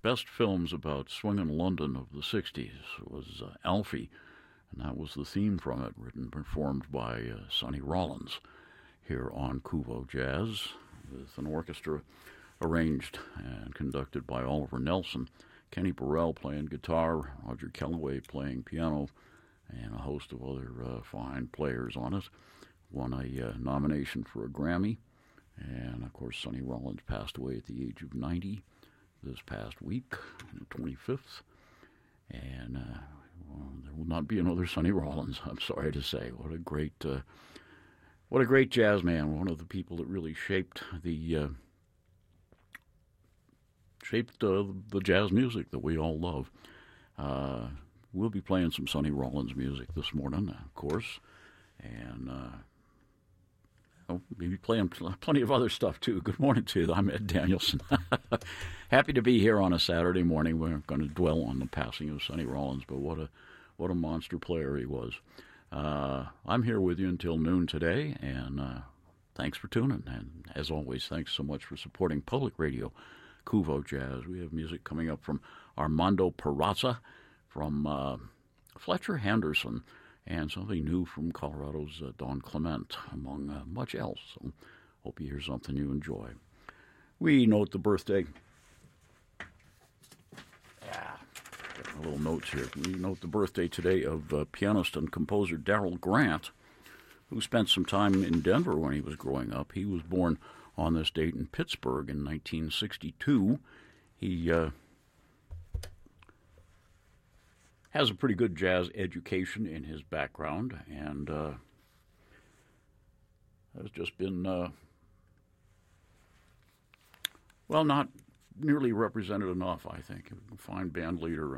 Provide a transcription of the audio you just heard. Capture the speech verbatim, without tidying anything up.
best films about swinging London of the sixties was uh, Alfie, and that was the theme from it, written and performed by uh, Sonny Rollins here on Kuvo Jazz, with an orchestra arranged and conducted by Oliver Nelson, Kenny Burrell playing guitar, Roger Kellaway playing piano, and a host of other uh, fine players on it. Won a uh, nomination for a Grammy, and of course Sonny Rollins passed away at the age of ninety this past week, the twenty-fifth, and uh, well, there will not be another Sonny Rollins, I'm sorry to say. What a great, uh, what a great jazz man, one of the people that really shaped the uh, shaped uh, the jazz music that we all love. Uh, we'll be playing some Sonny Rollins music this morning, of course, and uh, oh, maybe playing plenty of other stuff too. Good morning to you. I'm Ed Danielson. Happy to be here on a Saturday morning. We're going to dwell on the passing of Sonny Rollins, but what a what a monster player he was. Uh, I'm here with you until noon today, and uh, thanks for tuning. And as always, thanks so much for supporting public radio, Kuvo Jazz. We have music coming up from Armando Peraza, from uh, Fletcher Henderson, and something new from Colorado's uh, Don Clement, among uh, much else. So hope you hear something you enjoy. We note the birthday. Yeah, getting a little notes here. We note the birthday today of uh, pianist and composer Darrell Grant, who spent some time in Denver when he was growing up. He was born on this date in Pittsburgh in nineteen sixty-two. He uh, has a pretty good jazz education in his background, and uh, has just been, uh, well, not nearly represented enough, I think. A fine band leader